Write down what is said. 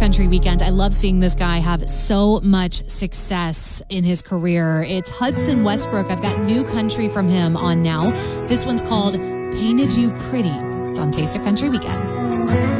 Country Weekend. I love seeing this guy have so much success in his career. It's Hudson Westbrook. I've got new country from him on now. This one's called Painted You Pretty. It's on Taste of Country Weekend.